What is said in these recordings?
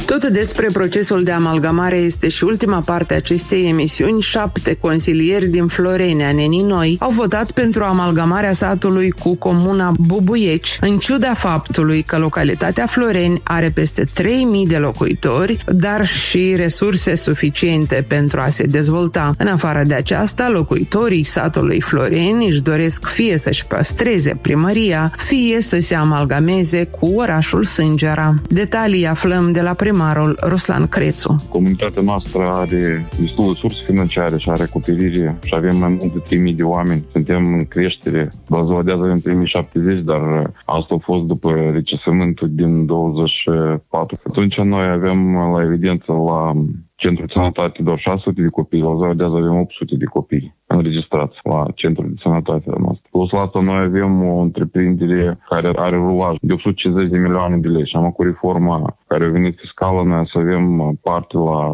Tot despre procesul de amalgamare este și ultima parte a acestei emisiuni. 7 consilieri din Florenea, Neninoi, au votat pentru amalgamarea satului cu comuna Bubuieci, în ciuda faptului că localitatea Floreni are peste 3.000 de locuitori, dar și resurse suficiente pentru a se dezvolta. În afară de aceasta, locuitorii satului Floreni își doresc fie să-și păstreze primăria, fie să se amalgameze cu orașul Sângera. Detalii aflăm de la primarul Ruslan Crețu. Comunitatea noastră are destul resurse financiare și are acoperire și avem mai mult de 3.000 de oameni. Suntem în creștere. La ziua de azi avem 3.070, dar asta a fost după recensământul din 24. Atunci noi avem la evidență la Centrul de Sănătate doar 600 de copii, la ziua de azi avem 800 de copii înregistrați la Centrul de Sănătate noastră. Plus la asta noi avem o întreprindere care are rulaj de 850 de milioane de lei și am cu reforma care a venit fiscală, noi să avem parte la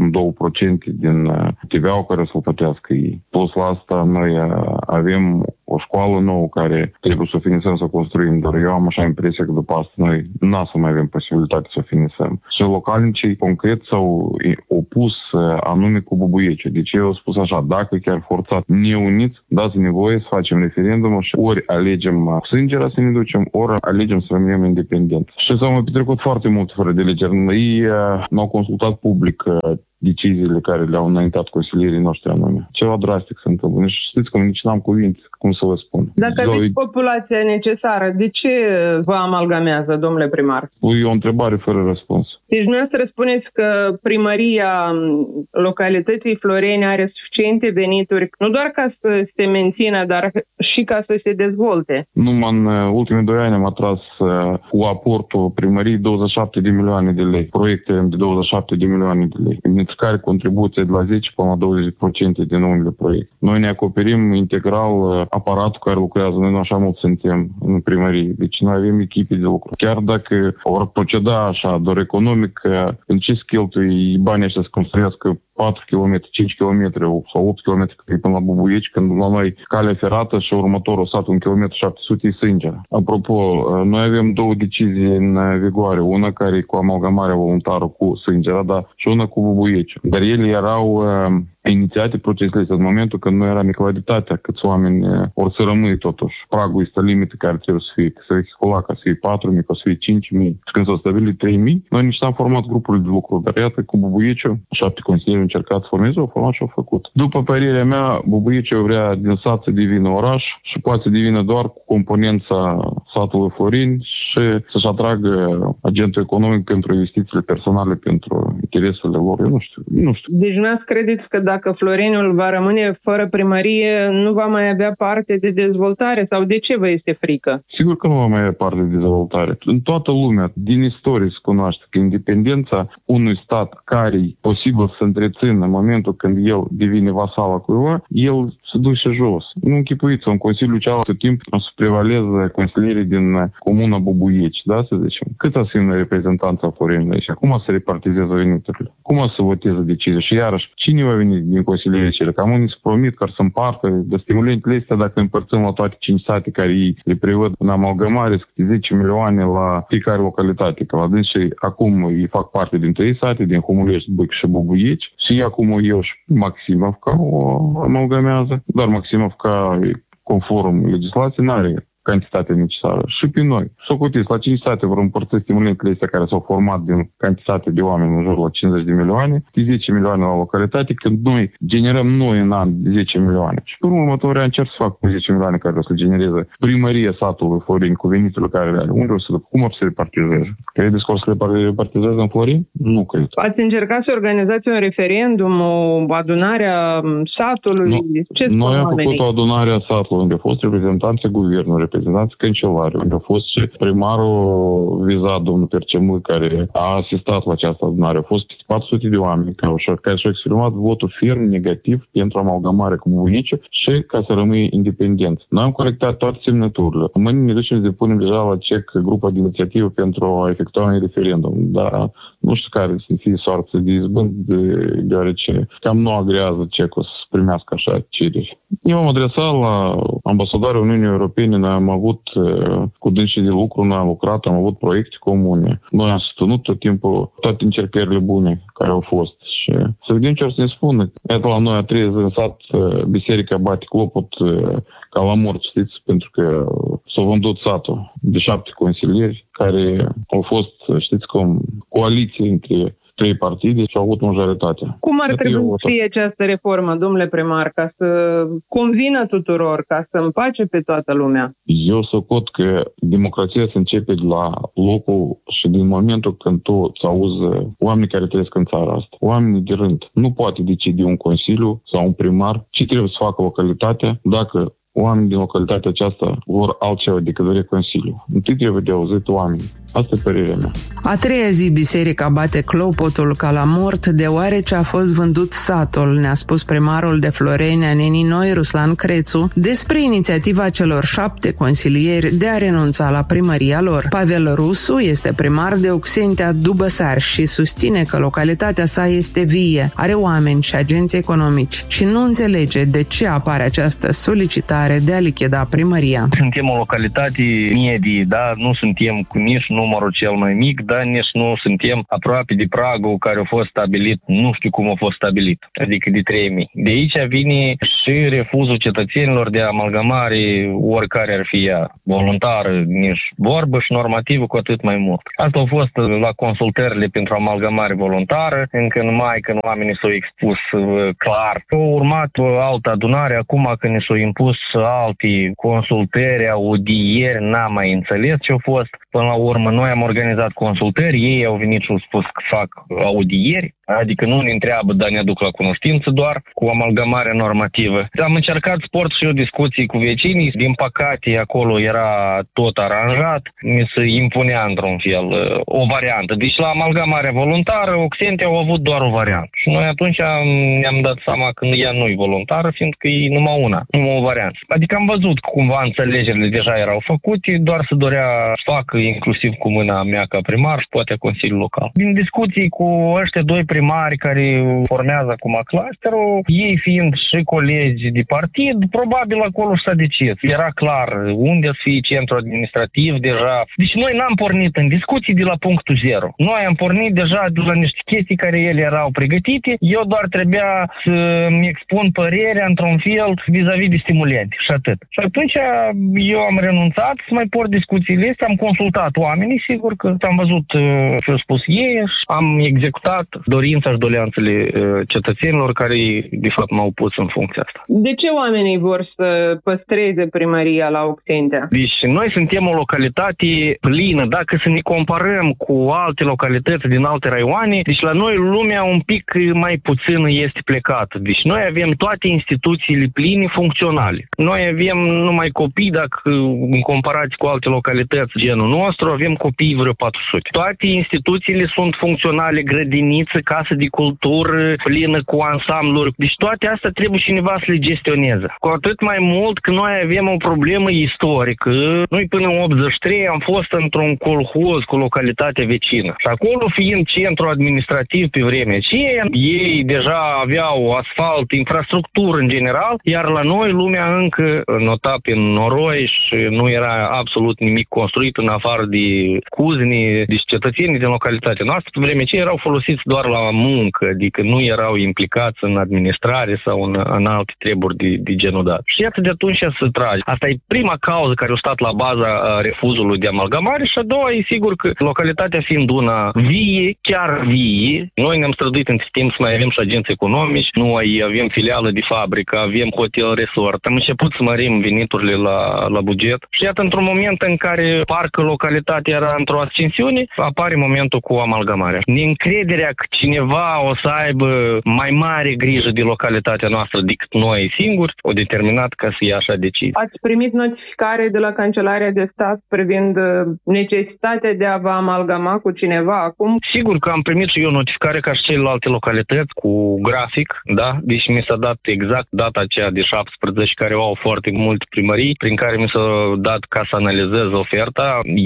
2% din TVA-ul care să-l plătească ei. Plus la asta noi avem o școală nouă care trebuie să o finisăm să construim, dar eu am așa impresia că după asta noi n-a să mai avem posibilitate să o finisăm. Și localnicii concret s-au opus anume cu Bubuieci. Deci eu au spus așa, dacă chiar forțat neuniți, dați-ne voie să facem referendumul și ori alegem Sângera să ne ducem, ori alegem să rămânem independenți. Și s-au mai petrecut foarte mult fără de legeri. Ei n-au consultat public deciziile care le-au înaintat consilierii noștri anume. Ceva drastic se întâmplă. Și știți că nici n-am cuvinte, cum să vă spun. Dacă aveți populația necesară, de ce vă amalgamează, domnule primar? E o întrebare fără răspuns. Deci dumneavoastră spuneți că primăria localității Floreni are suficiente venituri, nu doar ca să se mențină, dar și ca să se dezvolte. Numai în ultimii 2 ani am atras cu aportul primăriei 27 de milioane de lei. Proiecte de 27 de milioane de lei. Dintre care contribuție de la 10 până la 20% din unele proiecte. Noi ne acoperim integral aparatul care lucrează. Noi nu așa mult suntem în primărie. Deci noi avem echipe de lucru. Chiar dacă vor proceda așa, doar economic, în ce se cheltui banii ăștia să construiască 4 km, 5 km sau 8 km până la Bubuieci, când la noi calea ferată și următorul sat 1 km 700 e Sângera. Apropo, noi avem 2 decizii în vigoare. Una care e cu amalgamarea voluntară cu Sângera, dar și una cu Bubuieci. Dar ele erau inițiate procesele în momentul când nu era neclaritatea câți oameni or să rămâi totuși. Pragul este limită care trebuie să fie, să vehiculat, ca să fie 4.000, ca să fie 5.000. Și când s-au stabilit 3.000, noi nici n-am format grupurile de lucru. Dar iată, cu Bubuieciu, 7 consilieri au încercat să formeze, au format și au făcut. După părerea mea, Bubuieciu vrea din sat să devină oraș și poate să devină doar cu componența satului Floreni și să-și atragă agentul economic pentru investițiile personale, pentru interesele lor. Eu nu știu. Deci nu credeți că dacă Floreniul va rămâne fără primărie, nu va mai avea parte de dezvoltare? Sau de ce vă este frică? Sigur că nu va mai avea parte de dezvoltare. În toată lumea, din istorie se cunoaște că independența unui stat care e posibil să întrețină în momentul când el devine vasal a cuiva, el se duce jos. Nu închipuiți, în Consiliul cealaltă timp o să prevaleze consilierii din comuna Bubuieci, da, să zicem. Cât a fi reprezentanța Florenului și cum o să repartizeze veniturile? Cum o să voteze decizii? Și iarăși, cine va veni din consilierii cele? Cam unii se promit că să împartă de stimulentele astea dacă împărțim la toate 5 sate care ei le prevăd în amalgamare, să 10 milioane la fiecare localitate. Că la dânsii acum îi fac parte din 3 sate, din Humulești, Băc și Bubuieci și acum eu și Maximovca o amalgamează. Dar Maximovca, conform legislației, n-are cantitatea necesară. Și pe noi. Socotiți, la 5 state vor împărți stimulentele astea care s-au format din cantitate de oameni în jur la 50 de milioane, de 10 milioane la localitate, când noi generăm noi în an 10 milioane. Și pe următorii ani cer să fac cu 10 milioane care o să genereze primăria satului Floreni cu veniturile care le are. Unde o să duc? Cum o să se repartizeze? Credeți că o să le repartizeze în Floreni? Nu cred. Ați încercat să organizați un referendum, o adunare a satului? Noi am făcut o adunare a satului unde au fost reprezentanții guvernului, reprezentanți cancelari, unde a fost și primarul vizat, domnul Percemui, care a asistat la această adunare. Au fost 400 de oameni care și-au exprimat votul ferm negativ pentru amalgamare cu Bubuieci și ca să rămâie independent. Noi am colectat toate semnăturile. Mâine ne ducem să depunem deja la CEC grupa de inițiativă pentru a efectua un referendum. Dar nu știu care să fie soartă de izbând, deoarece cam nu agrează CEC-ul să primească așa cereri. Eu am adresat la ambasadorul Uniunii Europene, noi am avut cu dânsii de lucru, noi am lucrat, am avut proiecte comune. Noi am susținut tot timpul toate încercările bune care au fost. Și să vedem ce o să ne spună. Iată, la noi a treia zi în sat, biserica bate clopot ca la mort, știți? Pentru că s-a vândut satul de 7 consilieri care au fost, știți cum, coaliție între 3 partide și au avut majoritate. Cum ar trebui să fie această reformă, domnule primar, ca să convină tuturor, ca să împace pe toată lumea? Eu socot că democrația se începe de la locul și din momentul când tu îți auzi oamenii care trăiesc în țara asta. Oamenii de rând. Nu poate decide un consiliu sau un primar ce trebuie să facă localitatea dacă oamenii din localitatea aceasta vor altceva decât Consiliu. Întâi trebuie de auzit oamenii. Asta e părerea mea. A treia zi biserica bate clopotul ca la mort deoarece a fost vândut satul, ne-a spus primarul de Florenea Neninoi, Ruslan Crețu, despre inițiativa celor 7 consilieri de a renunța la primăria lor. Pavel Rusu este primar de Oxentea Dubăsar și susține că localitatea sa este vie, are oameni și agenți economici și nu înțelege de ce apare această solicitare de a lichida primăria. Suntem o localitate medie, da? Nu suntem cu nici numărul cel mai mic, dar nici nu suntem aproape de pragul care a fost stabilit, nu știu cum a fost stabilit, adică de 3.000. De aici vine și refuzul cetățenilor de amalgamare, oricare ar fi ea, voluntară, nici vorbă și normativă cu atât mai mult. Asta a fost la consultările pentru amalgamare voluntară, încă în mai, când oamenii s-au expus clar. A urmat altă adunare, acum când ne s-au impus alte consultări, audieri, n-am mai înțeles ce a fost. Până la urmă, noi am organizat consultări, ei au venit și au spus că fac audieri, adică nu ne întreabă, dar ne aduc la cunoștință doar cu amalgamarea normativă. Am încercat să port și eu discuții cu vecinii, din păcate acolo era tot aranjat, mi se impunea într-un fel o variantă. Deci la amalgamarea voluntară, Oxentea au avut doar o variantă. Și noi atunci ne-am dat seama că ea nu e voluntară, fiindcă e numai una, numai o variantă. Adică am văzut că cumva înțelegerile deja erau făcute, doar se dorea să facă inclusiv cu mâna mea ca primar și poate Consiliul Local. Din discuții cu ăștia 2 primari care formează acum clusterul, ei fiind și colegi de partid, probabil acolo s-a decis. Era clar unde să fie centru administrativ deja. Deci noi n-am pornit în discuții de la punctul zero. Noi am pornit deja de la niște chestii care ele erau pregătite. Eu doar trebuia să-mi expun părerea într-un fel vis-a-vis de stimulente și atât. Și atunci eu am renunțat să mai port discuțiile astea, am consultat oamenii, sigur că am văzut ce au spus ei și am executat dorința și doleanțele cetățenilor care de fapt m-au pus în funcția asta. De ce oamenii vor să păstreze primăria la Oxentea? Deci noi suntem o localitate plină, dacă să ne comparăm cu alte localități din alte raioane, deci la noi lumea un pic mai puțin este plecată. Deci noi avem toate instituțiile pline funcționale. Noi avem numai copii, dacă în comparație cu alte localități genul nostru, avem copii vreo 400. Toate instituțiile sunt funcționale, grădiniță, casă de cultură, plină cu ansambluri. Deci toate astea trebuie cineva să le gestioneze. Cu atât mai mult că noi avem o problemă istorică. Noi până în 83 am fost într-un colhoz cu localitatea vecină. Și acolo fiind centru administrativ pe vremea aceea, ei deja aveau asfalt, infrastructură în general, iar la noi lumea încă nota pe noroi și nu era absolut nimic construit în afară de cuzni, deci cetățenii din localitatea noastră pe vremea aceea erau folosiți doar la muncă, adică nu erau implicați în administrare sau în alte treburi de genul dat. Și iată de atunci se trage. Asta e prima cauză care a stat la baza refuzului de amalgamare și a doua e sigur că localitatea fiind una vie, chiar vie, noi ne-am străduit între timp să mai avem și agenți economici, noi avem filială de fabrică, avem hotel resort, am început să mărim veniturile la buget și iată într-un moment în care parcă localitatea era într-o ascensiune, apare momentul cu amalgamarea. Neîncrederea că cineva o să aibă mai mare grijă de localitatea noastră decât noi singuri, o determinat ca să ia așa decizii. Ați primit notificare de la Cancelarea de Stat privind necesitatea de a vă amalgama cu cineva acum? Sigur că am primit și eu notificare ca și celelalte localități cu grafic, da? Deci mi s-a dat exact data aceea de 17 care au foarte multe primării, prin care mi s-a dat ca să analizez oferta.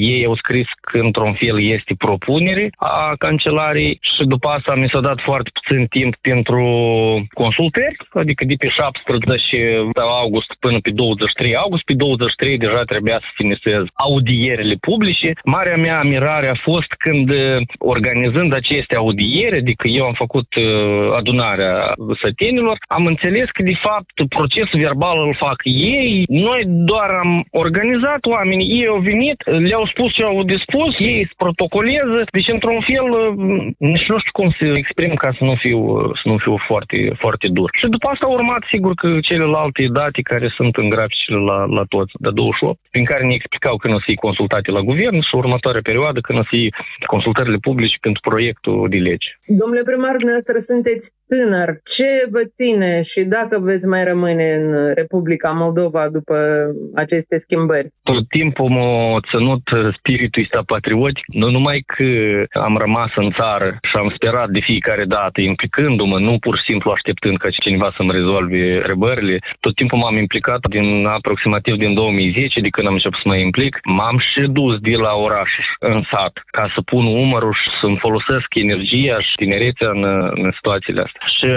ei au scris că într-un fel este propunere a cancelariei și după asta mi s-a dat foarte puțin timp pentru consultări, adică de pe 17 august până pe 23 august. Pe 23 deja trebuia să finisez audierile publice. Marea mea mirare a fost când, organizând aceste audiere, adică eu am făcut adunarea sătenilor, am înțeles că de fapt procesul verbal îl fac ei, noi doar am organizat oamenii, ei au venit, le-au spus ce au de spus, ei se protocoleză, deci într-un fel nici nu știu cum să exprim ca să nu fiu foarte, foarte dur. Și după asta au urmat sigur că celelalte date care sunt în graficele la toți de 28, prin care ne explicau când o să fie consultate la guvern și următoarea perioadă când o să fie consultările publice pentru proiectul de lege. Domnule primar, dumneavoastră sunteți tânăr. Ce vă ține și dacă veți mai rămâne în Republica Moldova după aceste schimbări? Tot timpul m-a ținut spiritul ăsta patriotic, nu numai că am rămas în țară și am sperat de fiecare dată, implicându-mă, nu pur și simplu așteptând ca cineva să-mi rezolve trebările. Tot timpul m-am implicat aproximativ din 2010, de când am început să mă implic. M-am și dus de la oraș în sat ca să pun umărul și să-mi folosesc energia și tinerețea în situațiile astea. Și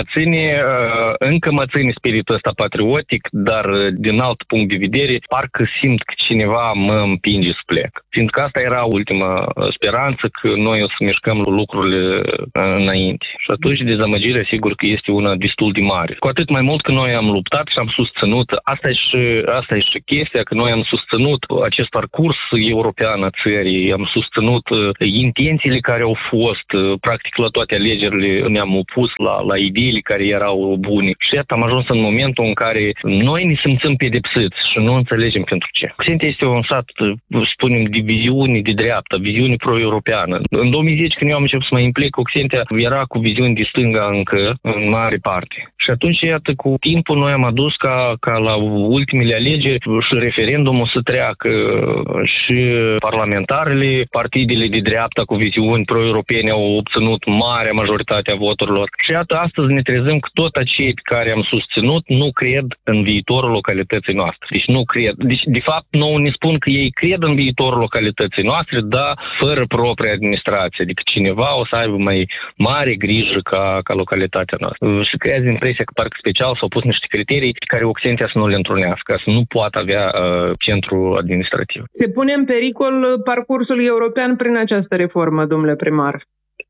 încă mă ține spiritul ăsta patriotic, dar din alt punct de vedere, parcă simt că cineva mă împinge să plec. Fiindcă asta era ultima speranță, că noi o să mișcăm lucrurile înainte. Și atunci dezamăgirea sigur că este una destul de mare. Cu atât mai mult că noi am luptat și am susținut, asta e și chestia, că noi am susținut acest parcurs european a țării, am susținut intențiile care au fost, practic la toate alegerile ne-am opus la ideile care erau bune. Și iată am ajuns în momentul în care noi ne simțim pedepsiți și nu înțelegem pentru ce. Oxentia este un sat, spunem, de viziune de dreapta, viziune pro-europeană. În 2010, când eu am început să mă implic, Oxentia era cu viziuni de stânga încă, în mare parte. Și atunci, iată, cu timpul noi am adus ca la ultimele alegeri și referendumul să treacă și parlamentarele, partidele de dreapta cu viziuni pro-europene au obținut marea majoritate a voturilor. Și iată, astăzi ne trezim că tot acei care am susținut nu cred în viitorul localității noastre. Deci nu cred. Deci, de fapt, nouă ne spun că ei cred în viitorul localității noastre, dar fără propria administrație. Adică cineva o să aibă mai mare grijă ca localitatea noastră. Și creează impresia că parcă special s-au pus niște criterii care Oxentia să nu le întrunească, să nu poată avea centru administrativ. Se pune în pericol parcursul european prin această reformă, domnule primar?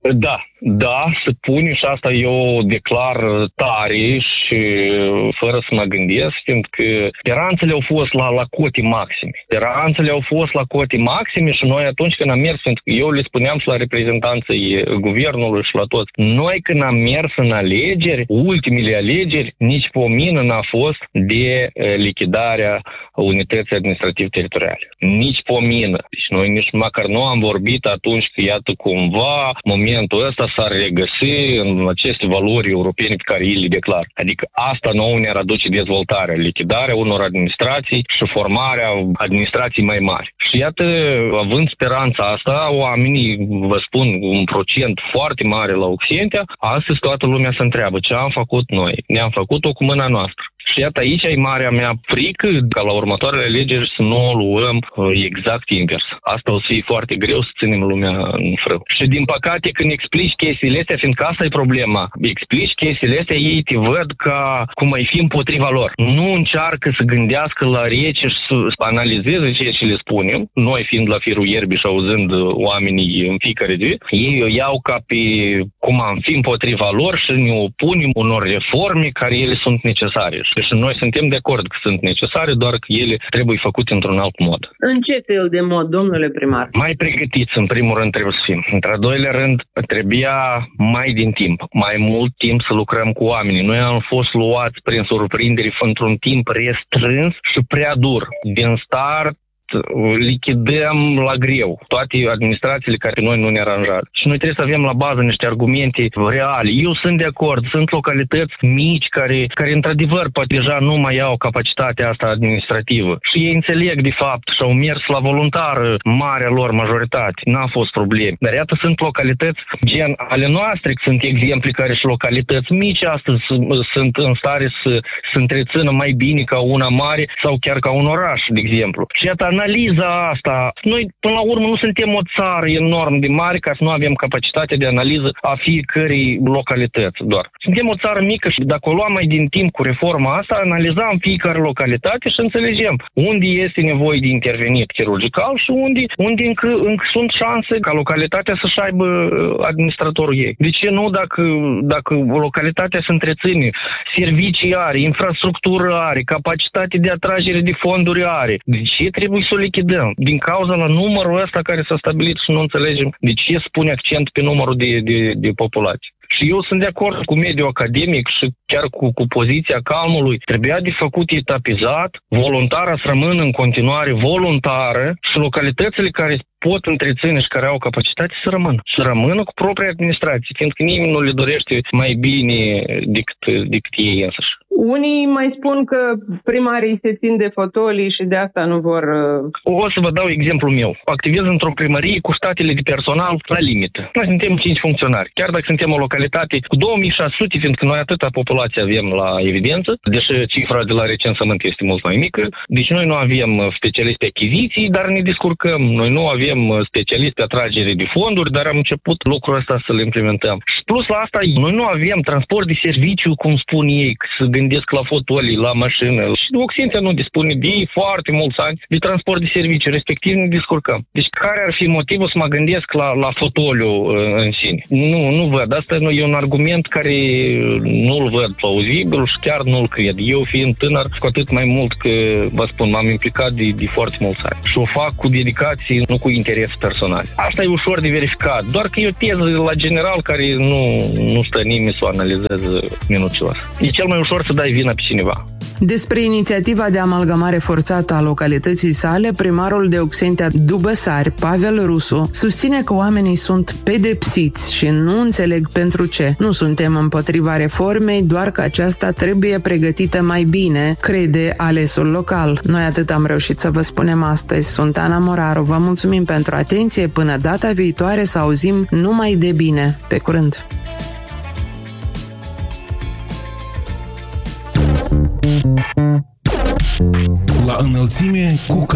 Da, se pune și asta eu declar tare și fără să mă gândesc, fiindcă speranțele au fost la cote maxime. Speranțele au fost la cote maxime și noi atunci când am mers, fiindcă eu le spuneam și la reprezentanții guvernului și la toți, noi când am mers în alegeri, ultimele alegeri, nici pomină n-a fost de lichidarea unității administrativ-teritoriale. Nici pomină. Deci noi nici măcar nu am vorbit atunci că iată cumva momentul ăsta s-ar regăsi în aceste valori europene pe care ei le declar. Adică asta nouă ne-ar aduce dezvoltarea, lichidarea unor administrații și formarea administrației mai mari. Și iată, având speranța asta, oamenii, vă spun, un procent foarte mare la Oxentia, astăzi toată lumea se întreabă ce am făcut noi. Ne-am făcut-o cu mâna noastră. Și iată, aici e marea mea frică ca la următoarele alegeri să nu o luăm exact invers. Asta o să fie foarte greu să ținem lumea în frâu. Și din păcate când explici chestiile astea, fiindcă asta e problema, explici chestiile astea, ei te văd ca cum ai fi împotriva lor. Nu încearcă să gândească la rece și să analizeze ceea ce le spunem, noi fiind la firul ierbii și auzând oamenii în fiecare zi, ei o iau ca pe cum am fi împotriva lor și ne opunem unor reforme care ele sunt necesare. Și noi suntem de acord că sunt necesare, doar că ele trebuie făcute într-un alt mod. În ce fel de mod, domnule primar? Mai pregătiți, în primul rând, trebuie să fim. Într-al doilea rând, trebuia mai din timp, mai mult timp să lucrăm cu oamenii. Noi am fost luați prin surprindere într-un timp restrâns și prea dur. Din start, lichidăm la greu toate administrațiile care noi nu ne aranjat. Și noi trebuie să avem la bază niște argumente reale. Eu sunt de acord, sunt localități mici care într-adevăr poate deja nu mai au capacitatea asta administrativă. Și ei înțeleg de fapt și au mers la voluntar marea lor majoritate. N-a fost probleme. Dar iată sunt localități gen ale noastre, sunt exemple care și localități mici astăzi sunt în stare să întrețină mai bine ca una mare sau chiar ca un oraș, de exemplu. Și iată analiza asta, noi până la urmă nu suntem o țară enorm de mare ca să nu avem capacitatea de analiză a fiecărei localități doar. Suntem o țară mică și dacă o luăm mai din timp cu reforma asta, analizăm fiecare localitate și înțelegem unde este nevoie de intervenit chirurgical și unde încă sunt șanse ca localitatea să-și aibă administratorul ei. De ce nu dacă localitatea se întreține, servicii are, infrastructură are, capacitate de atragere de fonduri are, de ce trebuie să o lichidăm? Din cauza la numărul ăsta care s-a stabilit și nu înțelegem de ce spune accent pe numărul de populație. Și eu sunt de acord cu mediul academic și chiar cu poziția calmului. Trebuia de făcut etapizat, voluntara să rămână în continuare voluntară și localitățile care pot întreține și care au capacitate să rămână cu propria administrație, fiindcă nimeni nu le dorește mai bine decât ei însăși. Unii mai spun că primarii se țin de fotolii și de asta nu vor... O să vă dau exemplul meu. Activez într-o primărie cu statele de personal la limită. Noi suntem 5 funcționari. Chiar dacă suntem o localitate cu 2600, fiindcă noi atâta populație avem la evidență, deși cifra de la recensământ este mult mai mică, deci noi nu avem specialiști pe achiziții, dar ne descurcăm. Noi nu avem specialiști pe atragere de fonduri, dar am început lucrul ăsta să-l implementăm. Și plus la asta, noi nu avem transport de serviciu, cum spun ei, să gândesc la fotolii, la mașină. Și Oxenția nu dispune de foarte mulți ani de transport de serviciu, respectiv ne descurcăm. Deci care ar fi motivul să mă gândesc la fotoliu în sine? Nu văd. Asta e un argument care nu-l văd plauzibil și chiar nu-l cred. Eu fiind tânăr, cu atât mai mult că, vă spun, m-am implicat de foarte mulți ani. Și o fac cu dedicație, nu cu interes personal. Asta e ușor de verificat. Doar că e o teză la general care nu stă nimeni să o analizeze minuțios. E cel mai ușor să dai vina pe cineva. Despre inițiativa de amalgamare forțată a localității sale, primarul de Oxentea Dubăsari, Pavel Rusu, susține că oamenii sunt pedepsiți și nu înțeleg pentru ce. Nu suntem împotriva reformei, doar că aceasta trebuie pregătită mai bine, crede alesul local. Noi atât am reușit să vă spunem astăzi. Sunt Ana Moraru, vă mulțumim pentru atenție, până data viitoare să auzim numai de bine. Pe curând! La înălțime cu